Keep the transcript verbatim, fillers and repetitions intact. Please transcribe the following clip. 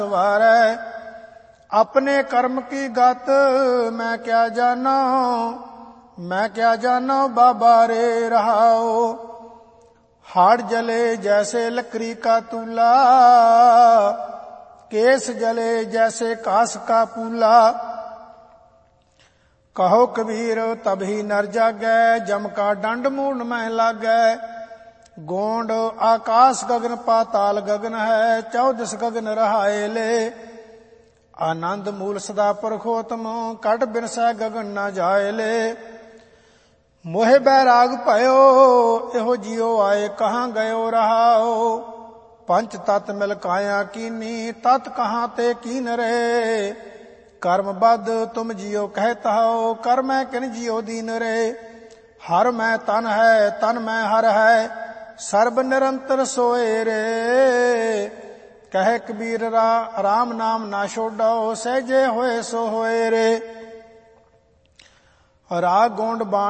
वारै। अपने कर्म की गत मैं क्या जाना, मैं क्या जाना बाबा रे रहाओ। हाड़ जले जैसे लकड़ी का तूला, केस जले जैसे कास का पूला। कहो कबीर तभी नर जागै, जम का दंड मूंड में लागै। गोंड आकाश गगन पाताल गगन है, चौदस गगन रहाए ले। आनंद मूल सदा परखोतम, कट बिनसै गगन न जाए ले। मोहे बैराग भयो एहो जियो आए, कहाँ गयो रहाओ। पंच तत मिल काया कीनी, तत कहाँ ते कीन रे। कर्म बद तुम जियो कहता हो, कर मैं किन जियो दीन रे। हर मैं तन है, तन मैं हर है, सर्ब निरंतर सोए रे। कहे कबीर रा राम नाम ना छोड़ो, सहजे होए सो होए रे। राग गोंड बाण